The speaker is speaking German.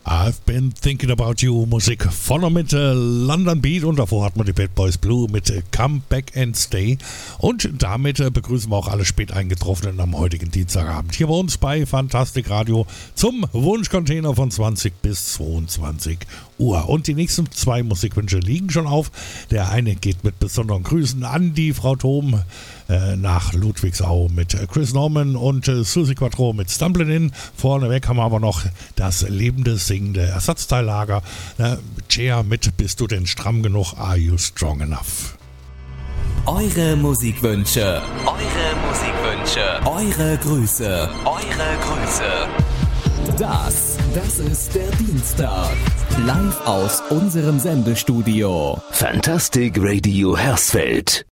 I've been thinking about you, Musik von und mit London Beat, und davor hatten wir die Bad Boys Blue mit Come Back and Stay, und damit begrüßen wir auch alle spät eingetroffenen am heutigen Dienstagabend hier bei uns bei Fantastik Radio zum Wunschcontainer von 20 bis 22 Uhr. Und die nächsten zwei Musikwünsche liegen schon auf. Der eine geht mit besonderen Grüßen an die Frau Thom nach Ludwigsau mit Chris Norman und Susi Quattro mit Stumblin' In. Vorneweg haben wir aber noch das lebende, singende Ersatzteillager. Chair mit Bist du denn stramm genug? Are you strong enough? Eure Musikwünsche. Eure Grüße. Das ist der Dienstag. Live aus unserem Sendestudio. Fantastic Radio Hersfeld.